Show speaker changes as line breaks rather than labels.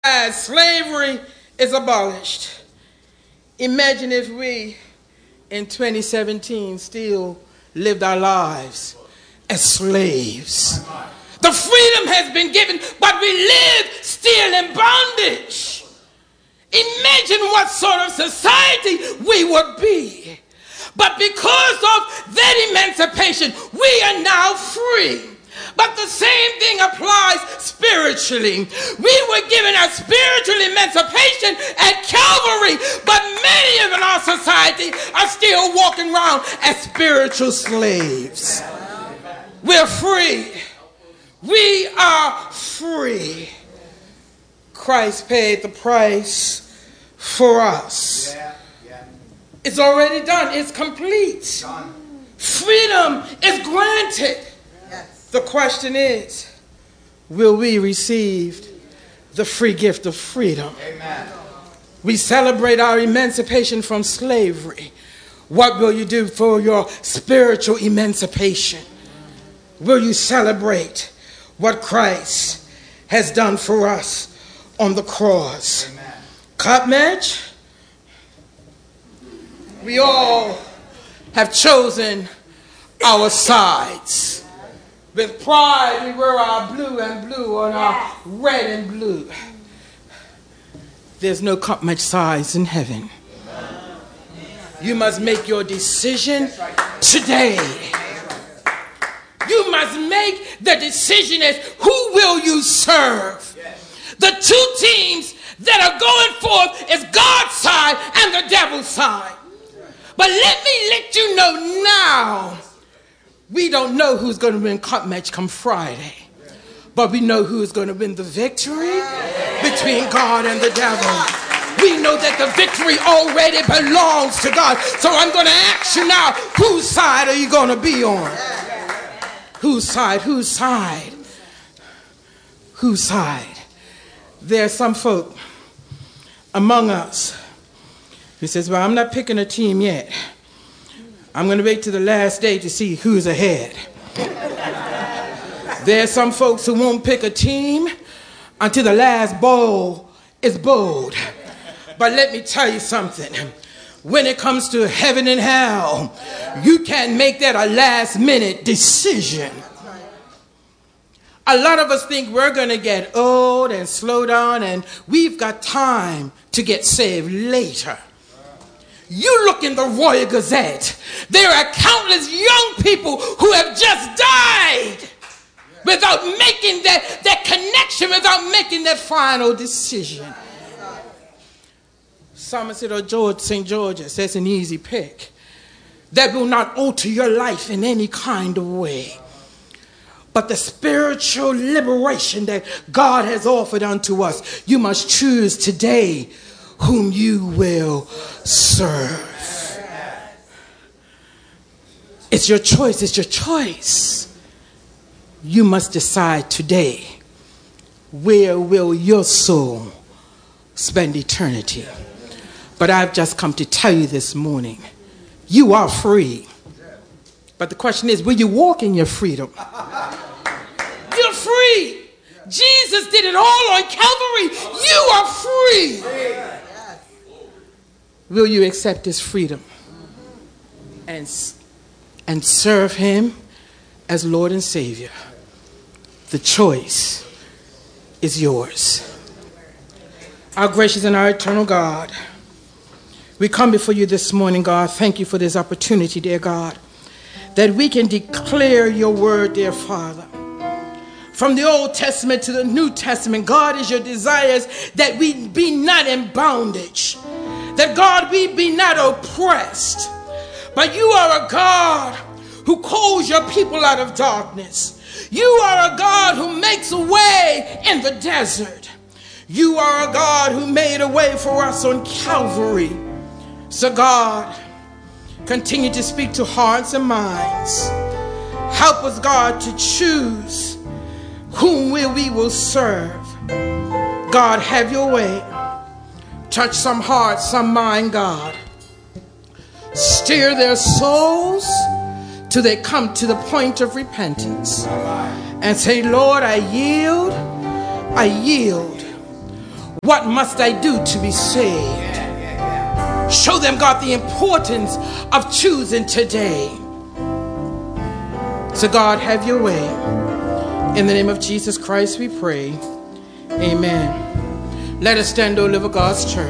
As slavery is abolished, imagine if we in 2017 still lived our lives as slaves. The freedom has been given, but we live still in bondage. Imagine what sort of society we would be. But because of that emancipation, we are now free. But the same thing applies spiritually. We were given a spiritual emancipation at Calvary, but many in our society are still walking around as spiritual slaves. We're free. We are free. Christ paid the price for us. It's already done. It's complete. Freedom is granted. The question is, will we receive the free gift of freedom? Amen. We celebrate our emancipation from slavery. What will you do for your spiritual emancipation? Will you celebrate what Christ has done for us on the cross? Amen. Cup match? We all have chosen our sides. With pride, we wear our blue and blue on our red and blue. There's no cup match size in heaven. You must make your decision today. You must make the decision as who will you serve. The two teams that are going forth is God's side and the devil's side. But let you know now, we don't know who's going to win cup match come Friday. But we know who's going to win the victory between God and the devil. We know that the victory already belongs to God. So I'm going to ask you now, whose side are you going to be on? Whose side? Whose side? Whose side? There are some folk among us who says, well, I'm not picking a team yet. I'm going to wait till the last day to see who's ahead. There are some folks who won't pick a team until the last bowl is bowled. But let me tell you something. When it comes to heaven and hell, you can't make that a last-minute decision. A lot of us think we're going to get old and slow down and we've got time to get saved later. You look in the Royal Gazette, there are countless young people who have just died without making that connection, without making that final decision. Somerset or St. George's, that's an easy pick. That will not alter your life in any kind of way. But the spiritual liberation that God has offered unto us, you must choose today whom you will serve. It's your choice. It's your choice. You must decide today, where will your soul spend eternity? But I've just come to tell you this morning, you are free. But the question is, will you walk in your freedom? You're free. Jesus did it all on Calvary. You are free. Will you accept his freedom and serve him as Lord and Savior? The choice is yours. Our gracious and our eternal God, we come before you this morning, God. Thank you for this opportunity, dear God, that we can declare your word, dear Father. From the Old Testament to the New Testament, God, is your desires that we be not in bondage. That, God, we be not oppressed. But you are a God who calls your people out of darkness. You are a God who makes a way in the desert. You are a God who made a way for us on Calvary. So, God, continue to speak to hearts and minds. Help us, God, to choose whom we will serve. God, have your way. Touch some hearts, some mind, God. Steer their souls till they come to the point of repentance and say, Lord, I yield. What must I do to be saved? Show them, God, the importance of choosing today. So God, have your way. In the name of Jesus Christ we pray. Amen. Let us stand, O live of God's church.